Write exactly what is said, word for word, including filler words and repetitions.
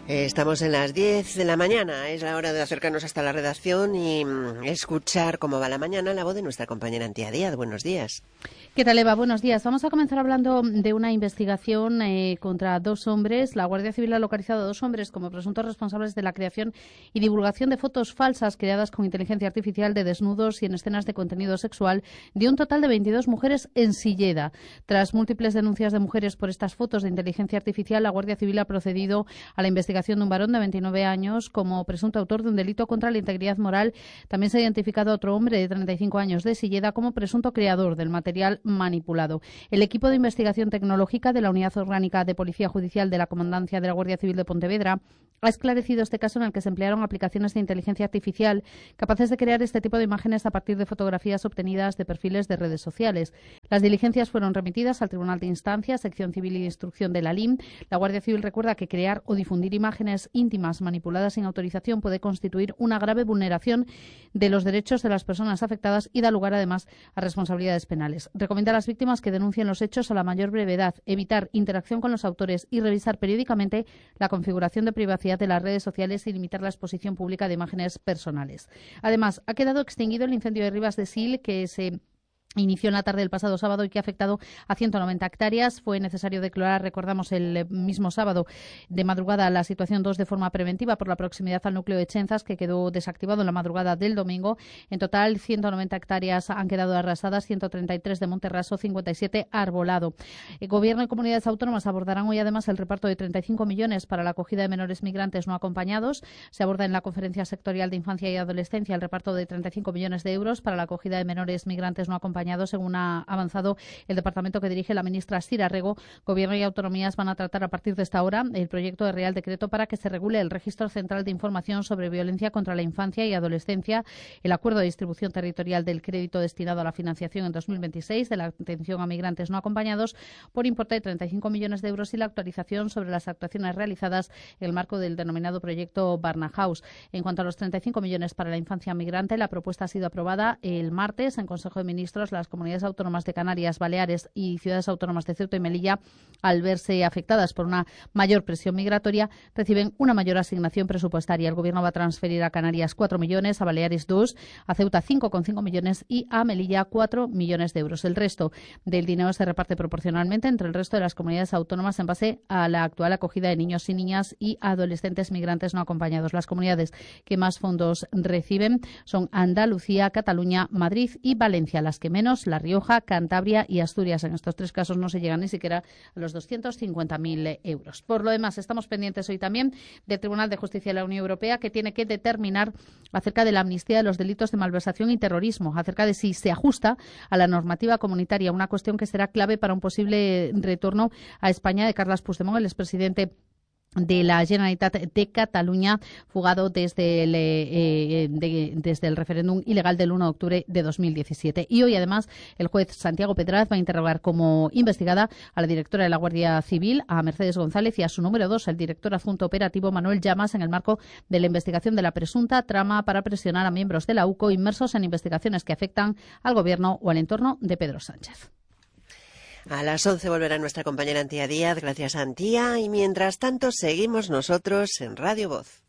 Eh, Estamos en las diez de la mañana, es la hora de acercarnos hasta la redacción y mm, escuchar cómo va la mañana la voz de nuestra compañera Antía Díaz. Buenos días. ¿Qué tal, Eva? Buenos días. Vamos a comenzar hablando de una investigación eh, contra dos hombres. La Guardia Civil ha localizado a dos hombres como presuntos responsables de la creación y divulgación de fotos falsas creadas con inteligencia artificial de desnudos y en escenas de contenido sexual de un total de veintidós mujeres en Silleda. Tras múltiples denuncias de mujeres por estas fotos de inteligencia artificial, la Guardia Civil ha procedido a la investigación de un varón de veintinueve años como presunto autor de un delito contra la integridad moral. También se ha identificado a otro hombre de treinta y cinco años de Silleda como presunto creador del material manipulado. El equipo de investigación tecnológica de la Unidad Orgánica de Policía Judicial de la Comandancia de la Guardia Civil de Pontevedra ha esclarecido este caso en el que se emplearon aplicaciones de inteligencia artificial capaces de crear este tipo de imágenes a partir de fotografías obtenidas de perfiles de redes sociales. Las diligencias fueron remitidas al Tribunal de Instancia, Sección Civil y de Instrucción de la L I M. La Guardia Civil recuerda que crear o difundir imágenes íntimas manipuladas sin autorización puede constituir una grave vulneración de los derechos de las personas afectadas y da lugar además a responsabilidades penales. Recomienda a las víctimas que denuncien los hechos a la mayor brevedad, evitar interacción con los autores y revisar periódicamente la configuración de privacidad de las redes sociales y limitar la exposición pública de imágenes personales. Además, ha quedado extinguido el incendio de Ribas de Sil que se inició en la tarde del pasado sábado y que ha afectado a ciento noventa hectáreas. Fue necesario declarar, recordamos, el mismo sábado de madrugada la situación dos de forma preventiva por la proximidad al núcleo de Chenzas, que quedó desactivado en la madrugada del domingo. En total, ciento noventa hectáreas han quedado arrasadas, ciento treinta y tres de Monterraso, cincuenta y siete arbolado. El Gobierno y comunidades autónomas abordarán hoy además el reparto de treinta y cinco millones para la acogida de menores migrantes no acompañados. Se aborda en la Conferencia Sectorial de Infancia y Adolescencia el reparto de treinta y cinco millones de euros para la acogida de menores migrantes no acompañados. Según ha avanzado el departamento que dirige la ministra Sira Rego, Gobierno y autonomías van a tratar a partir de esta hora el proyecto de Real Decreto para que se regule el Registro Central de Información sobre Violencia contra la Infancia y Adolescencia, el acuerdo de distribución territorial del crédito destinado a la financiación en dos mil veintiséis de la atención a migrantes no acompañados por importe de treinta y cinco millones de euros y la actualización sobre las actuaciones realizadas en el marco del denominado proyecto Barnahouse. En cuanto a los treinta y cinco millones para la infancia migrante, la propuesta ha sido aprobada el martes en Consejo de Ministros. Las comunidades autónomas de Canarias, Baleares y ciudades autónomas de Ceuta y Melilla, al verse afectadas por una mayor presión migratoria, reciben una mayor asignación presupuestaria. El Gobierno va a transferir a Canarias cuatro millones, a Baleares dos, a Ceuta cinco coma cinco millones y a Melilla cuatro millones de euros. El resto del dinero se reparte proporcionalmente entre el resto de las comunidades autónomas en base a la actual acogida de niños y niñas y adolescentes migrantes no acompañados. Las comunidades que más fondos reciben son Andalucía, Cataluña, Madrid y Valencia, las que menos La Rioja, Cantabria y Asturias. En estos tres casos no se llegan ni siquiera a los doscientos cincuenta mil euros. Por lo demás, estamos pendientes hoy también del Tribunal de Justicia de la Unión Europea, que tiene que determinar acerca de la amnistía de los delitos de malversación y terrorismo, acerca de si se ajusta a la normativa comunitaria, una cuestión que será clave para un posible retorno a España de Carles Puigdemont, el expresidente de la Generalitat de Cataluña, fugado desde el, eh, de, desde el referéndum ilegal del uno de octubre de dos mil diecisiete. Y hoy, además, el juez Santiago Pedraz va a interrogar como investigada a la directora de la Guardia Civil, a Mercedes González, y a su número dos, el director adjunto operativo Manuel Llamas, en el marco de la investigación de la presunta trama para presionar a miembros de la U C O inmersos en investigaciones que afectan al Gobierno o al entorno de Pedro Sánchez. A las once volverá nuestra compañera Antía Díaz. Gracias, Antía. Y mientras tanto, seguimos nosotros en Radio Voz.